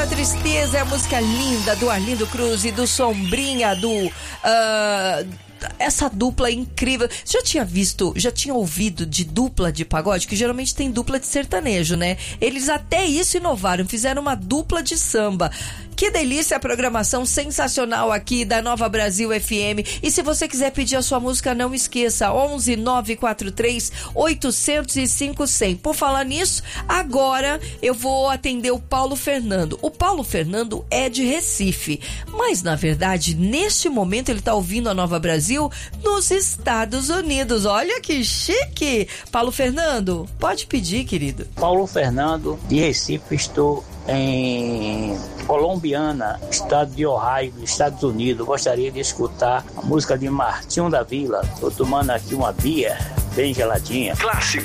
da Tristeza é a música linda do Arlindo Cruz e do Sombrinha, essa dupla incrível. Você já tinha ouvido de dupla de pagode? Que geralmente tem dupla de sertanejo, né? Eles até isso inovaram, fizeram uma dupla de samba. Que delícia, a programação sensacional aqui da Nova Brasil FM. E se você quiser pedir a sua música, não esqueça, 11 943 805 100. Por falar nisso, agora eu vou atender o Paulo Fernando. O Paulo Fernando é de Recife, mas na verdade, neste momento ele tá ouvindo a Nova Brasil nos Estados Unidos. Olha que chique! Paulo Fernando, pode pedir, querido. Paulo Fernando, de Recife, estou em Colombiana, estado de Ohio, Estados Unidos. Gostaria de escutar a música de Martinho da Vila. Estou tomando aqui uma bia bem geladinha. Clássico.